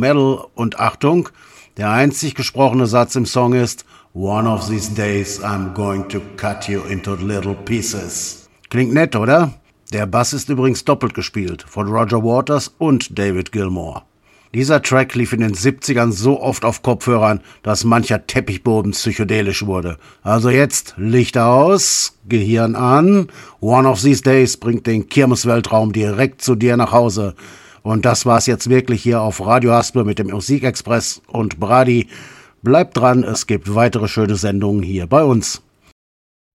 Metal und Achtung, der einzig gesprochene Satz im Song ist One of these days I'm going to cut you into little pieces. Klingt nett, oder? Der Bass ist übrigens doppelt gespielt, von Roger Waters und David Gilmour. Dieser Track lief in den 70ern so oft auf Kopfhörern, dass mancher Teppichboden psychedelisch wurde. Also jetzt Licht aus, Gehirn an. One of these days bringt den Kirmesweltraum direkt zu dir nach Hause. Und das war's jetzt wirklich hier auf Radio Haspe mit dem Musikexpress und Brady. Bleibt dran, es gibt weitere schöne Sendungen hier bei uns.